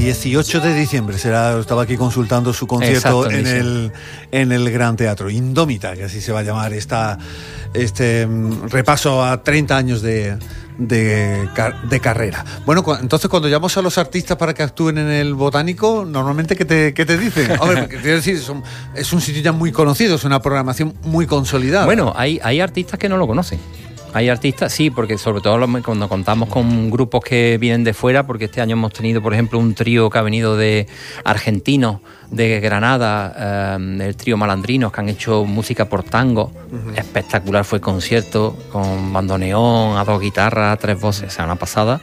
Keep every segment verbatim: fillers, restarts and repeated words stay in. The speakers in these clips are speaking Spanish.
dieciocho de diciembre será, estaba aquí consultando su concierto Exacto, en el, en el Gran Teatro. Indómita, que así se va a llamar esta, este um, repaso a treinta años de, de, de carrera. Bueno, cu- entonces cuando llamamos a los artistas para que actúen en el Botánico, normalmente ¿qué te, qué te dicen? Hombre, porque quiero decir, son, es un sitio ya muy conocido, es una programación muy consolidada. Bueno, hay, hay artistas que no lo conocen. Hay artistas, sí, porque sobre todo los- cuando contamos con grupos que vienen de fuera, porque este año hemos tenido, por ejemplo, un trío que ha venido de argentinos, de Granada, eh, el trío Malandrinos, que han hecho música por tango. Uh-huh. Espectacular fue el concierto, con bandoneón, a dos guitarras, a tres voces, o sea, una pasada.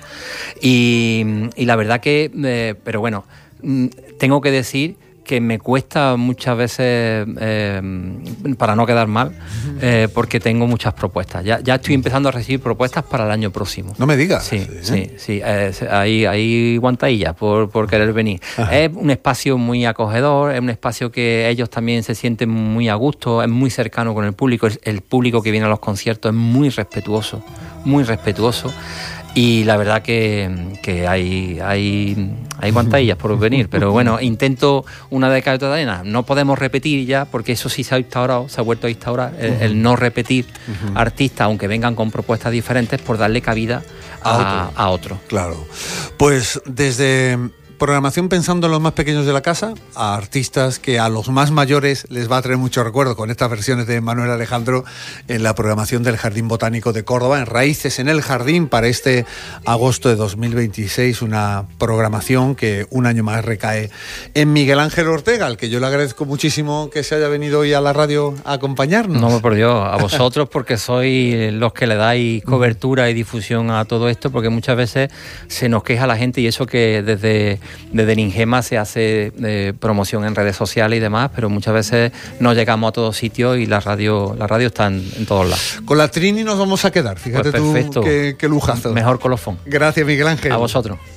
Y, y la verdad que, eh, pero bueno, tengo que decir que me cuesta muchas veces, eh, para no quedar mal, eh, porque tengo muchas propuestas. Ya, ya estoy empezando a recibir propuestas para el año próximo. No me digas. Sí, sí, sí. Eh, hay, hay guantaillas por, por querer venir. Ajá. Es un espacio muy acogedor, es un espacio que ellos también se sienten muy a gusto, es muy cercano con el público. El, el público que viene a los conciertos es muy respetuoso, muy respetuoso. Y la verdad que, que hay, hay, hay guantaillas por venir, pero bueno, intento una de cada arena. No podemos repetir ya, porque eso sí se ha instaurado, se ha vuelto a instaurar, el, uh-huh. el no repetir uh-huh. artistas, aunque vengan con propuestas diferentes, por darle cabida a, a, otro. a otro. Claro. Pues desde programación pensando en los más pequeños de la casa, a artistas que a los más mayores les va a traer mucho recuerdo con estas versiones de Manuel Alejandro en la programación del Jardín Botánico de Córdoba, en Raíces en el Jardín, para este agosto de dos mil veintiséis, una programación que un año más recae en Miguel Ángel Ortega, al que yo le agradezco muchísimo que se haya venido hoy a la radio a acompañarnos. No, por Dios, a vosotros, porque sois los que le dais cobertura y difusión a todo esto, porque muchas veces se nos queja la gente, y eso que desde Desde el Ingema se hace eh, promoción en redes sociales y demás, pero muchas veces no llegamos a todos sitios y la radio la radio está en, en todos lados. Con la Trini nos vamos a quedar, fíjate pues tú qué, qué lujazo. Mejor colofón. Gracias, Miguel Ángel. A vosotros.